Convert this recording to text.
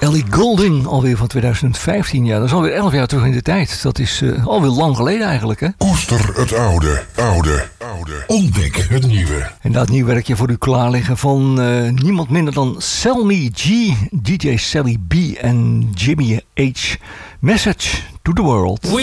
Ellie Goulding, alweer van 2015. Ja, dat is alweer 11 jaar terug in de tijd. Dat is alweer lang geleden eigenlijk, hè? Koester het oude. Ontdek het nieuwe. En dat nieuw werkje voor u klaar liggen van niemand minder dan Selmy G, DJ Sally B en Jimmy H. Message to the World.